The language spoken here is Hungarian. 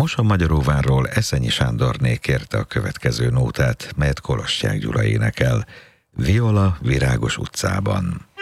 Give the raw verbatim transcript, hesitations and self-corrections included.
Mosonmagyaróvárról Eszenyi Sándorné kérte a következő nótát, melyet Kolosstyák Gyula énekel. Viola Virágos utcában.